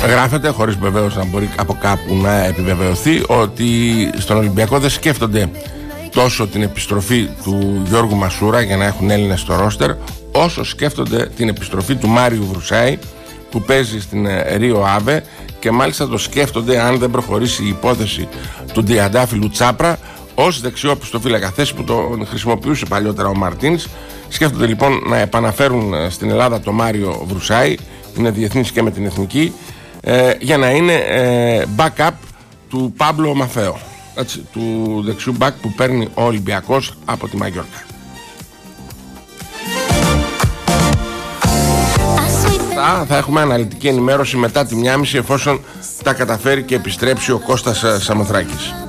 Γράφεται, χωρίς βεβαίως να μπορεί από κάπου να επιβεβαιωθεί, ότι στον Ολυμπιακό δεν σκέφτονται τόσο την επιστροφή του Γιώργου Μασούρα για να έχουν Έλληνες στο ρόστερ, όσο σκέφτονται την επιστροφή του Μάριου Βρουσάη που παίζει στην Ρίο Άβε, και μάλιστα το σκέφτονται αν δεν προχωρήσει η υπόθεση του Τριαντάφυλλου Τσάπρα ως δεξιό πιστοφύλακα, θέση που τον χρησιμοποιούσε παλιότερα ο Μαρτίνς. Σκέφτονται λοιπόν να επαναφέρουν στην Ελλάδα το Μάριο Βρουσάη, είναι διεθνής και με την εθνική, για να είναι backup του Πάμπλο Μαθαίο, έτσι, του δεξιού back που παίρνει ο Ολυμπιακός από τη Μαγιόρκα. Θα έχουμε αναλυτική ενημέρωση μετά τη 1:30, εφόσον τα καταφέρει και επιστρέψει ο Κώστας Σαμοθράκης.